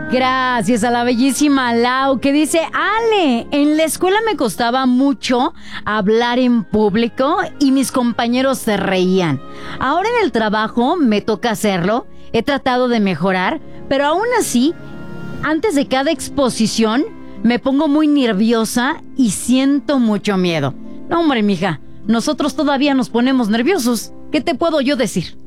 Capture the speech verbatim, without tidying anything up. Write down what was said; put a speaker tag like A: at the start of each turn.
A: Gracias a la bellísima Lau, que dice: Ale, en la escuela me costaba mucho hablar en público y mis compañeros se reían. Ahora en el trabajo me toca hacerlo, he tratado de mejorar, pero aún así, antes de cada exposición, me pongo muy nerviosa y siento mucho miedo. No, hombre, mija, nosotros todavía nos ponemos nerviosos. ¿Qué te puedo yo decir?